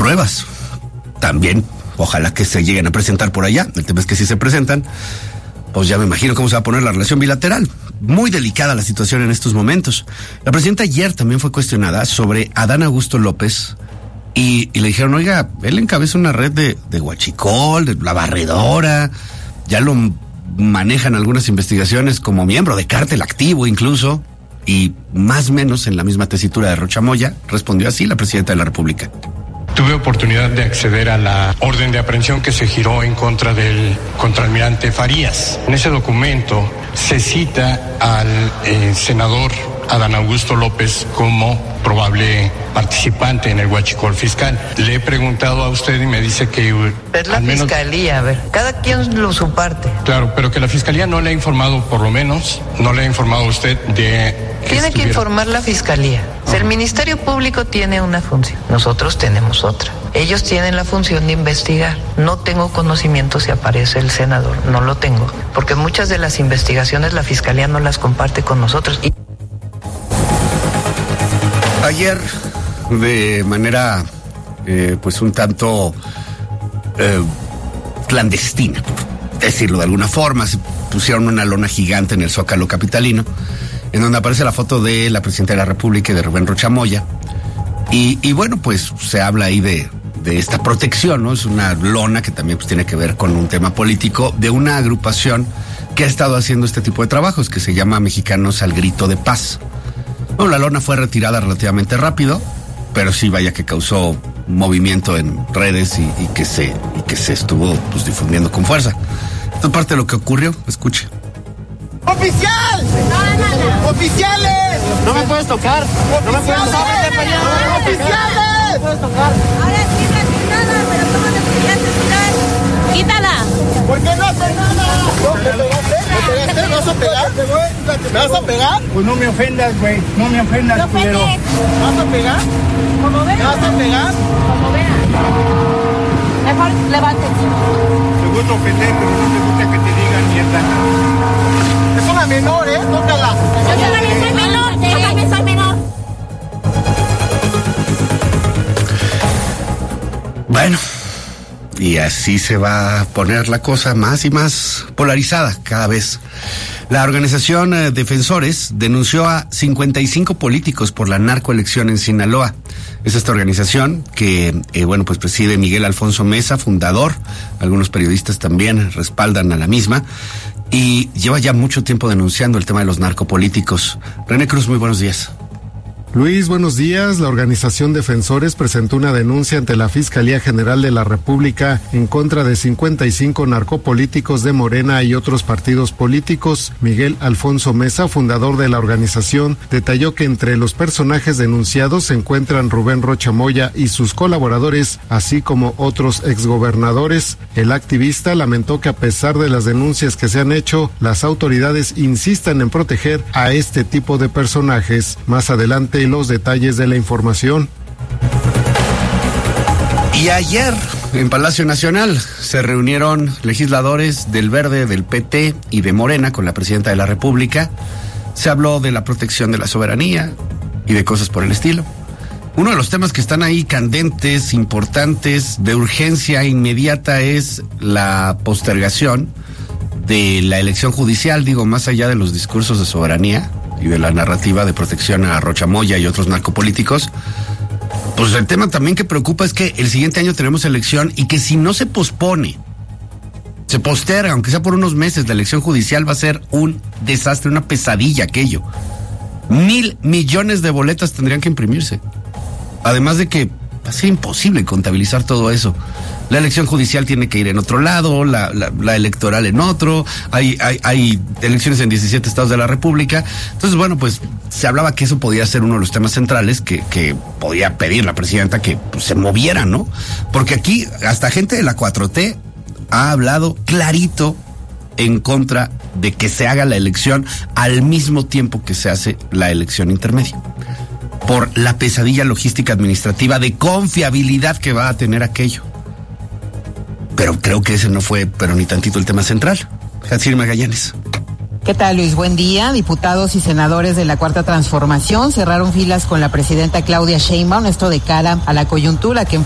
pruebas. También, ojalá que se lleguen a presentar por allá. El tema es que si se presentan, pues ya me imagino cómo se va a poner la relación bilateral. Muy delicada la situación en estos momentos. La presidenta ayer también fue cuestionada sobre Adán Augusto López y le dijeron, oiga, él encabeza una red de huachicol, de la barredora, ya lo manejan algunas investigaciones como miembro de cártel activo incluso, y más o menos en la misma tesitura de Rocha Moya, respondió así la presidenta de la República. Tuve oportunidad de acceder a la orden de aprehensión que se giró en contra del contraalmirante Farías. En ese documento se cita al senador Adán Augusto López como probable participante en el huachicol fiscal. Le he preguntado a usted y me dice que... Es la fiscalía, a ver, cada quien su parte. Claro, pero que la fiscalía no le ha informado, por lo menos, no le ha informado a usted de... Tiene que informar la fiscalía. O sea, el Ministerio Público tiene una función, nosotros tenemos otra. Ellos tienen la función de investigar. No tengo conocimiento si aparece el senador, no lo tengo, porque muchas de las investigaciones la fiscalía no las comparte con nosotros. Ayer, de manera, pues un tanto clandestina, por decirlo de alguna forma, se pusieron una lona gigante en el Zócalo capitalino, en donde aparece la foto de la presidenta de la República y de Rubén Rocha Moya. Y bueno, pues se habla ahí de esta protección, ¿no? Es una lona que también pues tiene que ver con un tema político de una agrupación que ha estado haciendo este tipo de trabajos, que se llama Mexicanos al Grito de Paz. Bueno, la lona fue retirada relativamente rápido, pero sí vaya que causó movimiento en redes y que se estuvo pues difundiendo con fuerza. Esto es parte de lo que ocurrió, escuche. ¡Oficial! No. ¡Oficiales! No me puedes tocar. No me puedes tocar. ¡Oficiales! No me puedes tocar. Ahora sí, nada, pero ¿cómo te querías tirar? ¡Quítala! ¿Por qué no haces nada? ¿Me pegaste? ¿Me vas a pegar? ¿Me vas a pegar? Pues no me ofendas, güey. No me ofendas, No culero. ofendes. ¿Me vas a pegar? Como vean. ¿Me vas a pegar? Como vean. Mejor levántense. Te gusta ofender, pero no te gusta que te digan mierda. Es una menor, tócala. Yo también soy menor. Yo también soy menor. Bueno, y así se va a poner la cosa más y más polarizada cada vez. La organización Defensores denunció a 55 políticos por la narcoelección en Sinaloa. Es esta organización que, bueno, pues preside Miguel Alfonso Mesa, fundador. Algunos periodistas también respaldan a la misma. Y lleva ya mucho tiempo denunciando el tema de los narcopolíticos. René Cruz, muy buenos días. Luis, buenos días. La organización Defensores presentó una denuncia ante la Fiscalía General de la República en contra de 55 narcopolíticos de Morena y otros partidos políticos. Miguel Alfonso Mesa, fundador de la organización, detalló que entre los personajes denunciados se encuentran Rubén Rocha Moya y sus colaboradores, así como otros exgobernadores. El activista lamentó que a pesar de las denuncias que se han hecho, las autoridades insistan en proteger a este tipo de personajes. Más adelante los detalles de la información. Y ayer en Palacio Nacional se reunieron legisladores del Verde, del PT y de Morena con la presidenta de la República. Se habló de la protección de la soberanía y de cosas por el estilo. Uno de los temas que están ahí candentes, importantes, de urgencia inmediata es la postergación de la elección judicial, digo, más allá de los discursos de soberanía y de la narrativa de protección a Rocha Moya y otros narcopolíticos. Pues el tema también que preocupa es que el siguiente año tenemos elección y que si no se pospone, se posterga, aunque sea por unos meses, la elección judicial va a ser un desastre, una pesadilla aquello. 1,000 millones de boletas tendrían que imprimirse. Además de que va a ser imposible contabilizar todo eso. La elección judicial tiene que ir en otro lado, la electoral en otro, hay elecciones en 17 estados de la República. Entonces, bueno, pues se hablaba que eso podía ser uno de los temas centrales que podía pedir la presidenta que pues, se moviera, ¿no? Porque aquí hasta gente de la 4T ha hablado clarito en contra de que se haga la elección al mismo tiempo que se hace la elección intermedia, por la pesadilla logística administrativa de confiabilidad que va a tener aquello. Pero creo que ese no fue, pero ni tantito el tema central. Hatsir Magallanes. ¿Qué tal, Luis? Buen día. Diputados y senadores de la Cuarta Transformación cerraron filas con la presidenta Claudia Sheinbaum, esto de cara a la coyuntura que